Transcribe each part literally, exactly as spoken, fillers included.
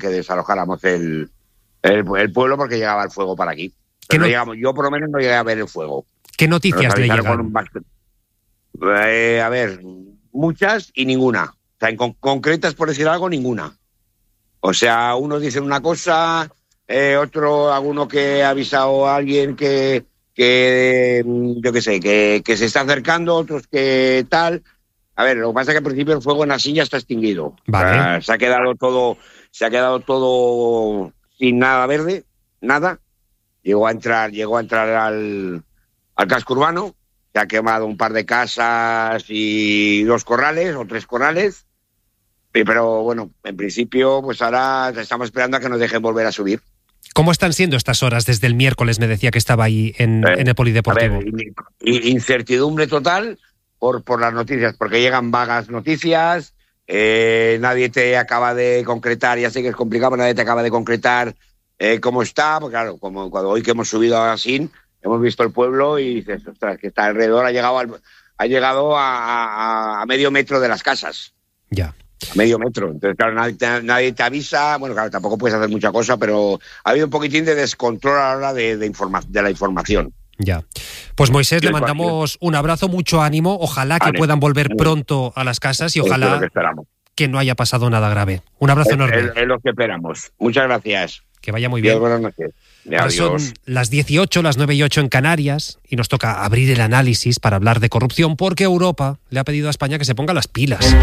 que desalojáramos el, el, el pueblo porque llegaba el fuego para aquí. Pero no llegamos, yo por lo menos no llegué a ver el fuego. ¿Qué noticias le llegan? Un... Eh, a ver, muchas y ninguna. O sea, en con- concretas, por decir algo, ninguna. O sea, unos dicen una cosa, eh, otro, alguno que ha avisado a alguien que, que yo qué sé, que, que se está acercando, otros que tal. A ver, lo que pasa es que al principio el fuego en Asín ya está extinguido. Vale. O sea, se ha quedado todo, se ha quedado todo sin nada verde, nada. Llegó a entrar, llegó a entrar al, al casco urbano, se ha quemado un par de casas y dos corrales o tres corrales. Pero bueno, en principio, pues ahora estamos esperando a que nos dejen volver a subir. ¿Cómo están siendo estas horas desde el miércoles? Me decía que estaba ahí en, Eh, en el Polideportivo. A ver, in- incertidumbre total por, por las noticias, porque llegan vagas noticias, eh, nadie te acaba de concretar, ya sé que es complicado, pero nadie te acaba de concretar eh, cómo está, porque claro, como cuando hoy que hemos subido a Asín, hemos visto el pueblo y dices, ostras, que está alrededor, ha llegado, al, ha llegado a, a, a medio metro de las casas. Ya. A medio metro. Entonces, claro, nadie te, nadie te avisa. Bueno, claro, tampoco puedes hacer mucha cosa, pero ha habido un poquitín de descontrol a la hora de, de, informa- de la información. Ya. Pues Moisés, Sí, le mandamos un abrazo, mucho ánimo. Ojalá que Vale. puedan volver Vale. pronto a las casas y Es lo ojalá que esperamos. que no haya pasado nada grave. Un abrazo Es, enorme. es- es lo que esperamos. Muchas gracias. Que vaya muy Dios, bien. buenas noches. Ahora son Adiós. las dieciocho, las nueve y ocho en Canarias y nos toca abrir el análisis para hablar de corrupción porque Europa le ha pedido a España que se ponga las pilas.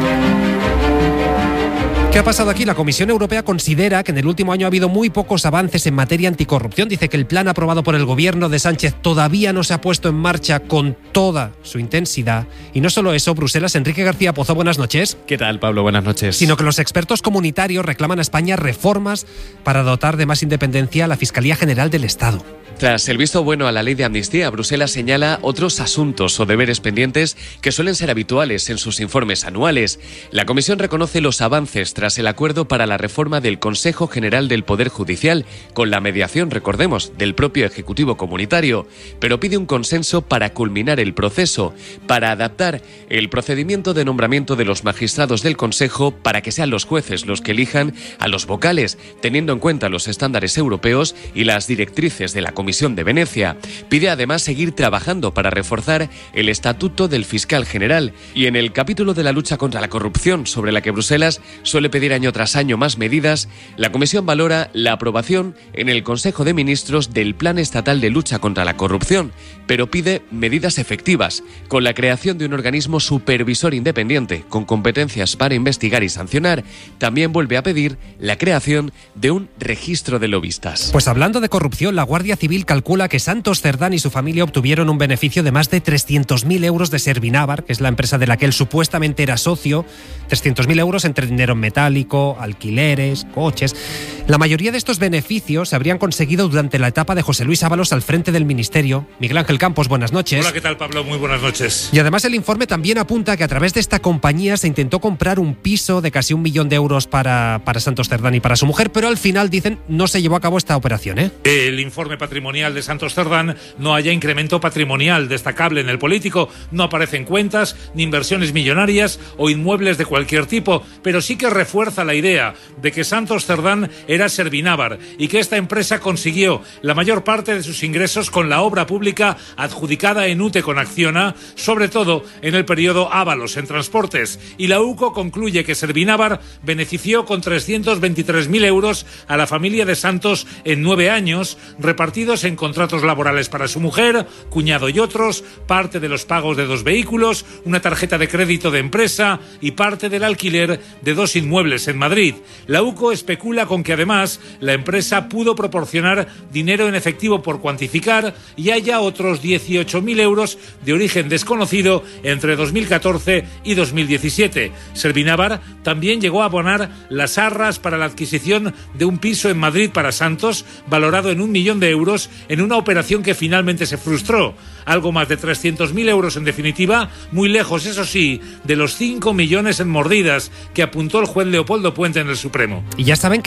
¿Qué ha pasado aquí? La Comisión Europea considera que en el último año ha habido muy pocos avances en materia anticorrupción. Dice que el plan aprobado por el gobierno de Sánchez todavía no se ha puesto en marcha con toda su intensidad. Y no solo eso, Bruselas, Enrique García Pozo, buenas noches. ¿Qué tal, Pablo? Buenas noches. Sino que los expertos comunitarios reclaman a España reformas para dotar de más independencia a la Fiscalía General del Estado. Tras el visto bueno a la ley de amnistía, Bruselas señala otros asuntos o deberes pendientes que suelen ser habituales en sus informes anuales. La Comisión reconoce los avances tras el acuerdo para la reforma del Consejo General del Poder Judicial, con la mediación, recordemos, del propio Ejecutivo Comunitario, pero pide un consenso para culminar el proceso, para adaptar el procedimiento de nombramiento de los magistrados del Consejo para que sean los jueces los que elijan a los vocales, teniendo en cuenta los estándares europeos y las directrices de la Comisión de Venecia. Pide además seguir trabajando para reforzar el estatuto del fiscal general y en el capítulo de la lucha contra la corrupción, sobre la que Bruselas suele pedir año tras año más medidas, la Comisión valora la aprobación en el Consejo de Ministros del Plan Estatal de Lucha contra la Corrupción, pero pide medidas efectivas, con la creación de un organismo supervisor independiente con competencias para investigar y sancionar. También vuelve a pedir la creación de un registro de lobistas. Pues hablando de corrupción, la Guardia Civil calcula que Santos Cerdán y su familia obtuvieron un beneficio de más de trescientos mil euros de Servinávar, que es la empresa de la que él supuestamente era socio. trescientos mil euros entre dinero en metálico, alquileres, coches. La mayoría de estos beneficios se habrían conseguido durante la etapa de José Luis Ábalos al frente del Ministerio. Miguel Ángel Campos, buenas noches. Hola, ¿qué tal, Pablo? Muy buenas noches. Y además el informe también apunta que a través de esta compañía se intentó comprar un piso de casi un millón de euros para, para Santos Cerdán y para su mujer, pero al final, dicen, no se llevó a cabo esta operación, ¿eh? El informe patrimonial de Santos Cerdán no haya incremento patrimonial destacable en el político, no aparecen cuentas, ni inversiones millonarias o inmuebles de cualquier tipo, pero sí que refuerza la idea de que Santos Cerdán era Servinávar y que esta empresa consiguió la mayor parte de sus ingresos con la obra pública adjudicada en UTE con Acciona, sobre todo en el periodo Ábalos en transportes, y la UCO concluye que Servinávar benefició con trescientos veintitrés mil euros a la familia de Santos en nueve años, repartidos en contratos laborales para su mujer, cuñado y otros, parte de los pagos de dos vehículos, una tarjeta de crédito de empresa y parte del alquiler de dos inmuebles en Madrid. La UCO especula con que además la empresa pudo proporcionar dinero en efectivo por cuantificar y haya otros dieciocho mil euros de origen desconocido entre dos mil catorce y dos mil diecisiete. Servinávar también llegó a abonar las arras para la adquisición de un piso en Madrid para Santos, valorado en un millón de euros, en una operación que finalmente se frustró. Algo más de trescientos mil euros en definitiva, muy lejos, eso sí, de los cinco millones en mordidas que apuntó el juez Leopoldo Puente en el Supremo. Y ya saben que las investigaciones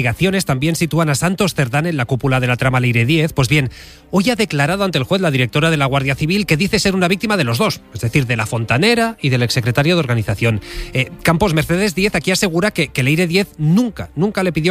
investigaciones también sitúan a Santos Cerdán en la cúpula de la trama Leire diez. Pues bien, hoy ha declarado ante el juez la directora de la Guardia Civil, que dice ser una víctima de los dos, es decir, de la fontanera y del exsecretario de organización. Eh, Campos, Mercedes Díez aquí asegura que, que Leire diez nunca, nunca le pidió